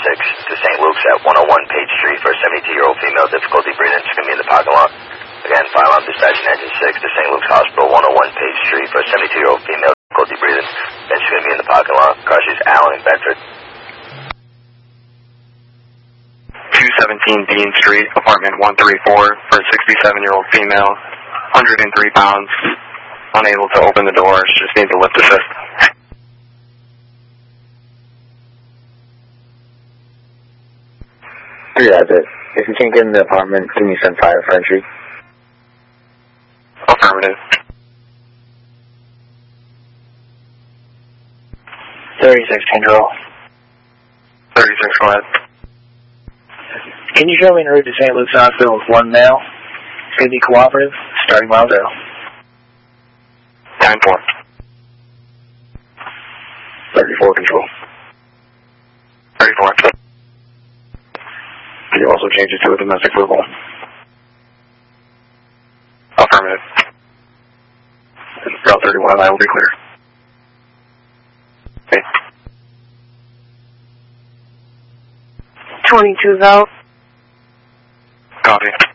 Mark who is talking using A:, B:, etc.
A: to St. Luke's at 101 Page Street for a 72-year-old female, difficulty breathing. She's going to be in the parking lot. Again, fire alarm dispatching engine 6 to St. Luke's Hospital, 101 Page Street for a 72-year-old female, difficulty breathing. Then she's going to be in the parking lot. Car she's Allen and Bedford.
B: 217 Dean Street, apartment 134 for a 67-year-old female, 103 pounds, unable to open the door. She just needs a lift assist.
C: Yeah, that's it. If you can't get in the apartment, can you send fire for entry?
B: Affirmative.
D: 36, control.
B: 36, go ahead.
D: Can you show me en route to St. Luke's Hospital with one male? It's going to be cooperative, starting mile 0.
B: 9-4.
C: 34, control.
B: 34.
C: Can you also change it to a domestic verbal?
B: Affirmative.
C: Route 31, I will be clear.
B: Okay.
E: 22 Val.
B: Copy.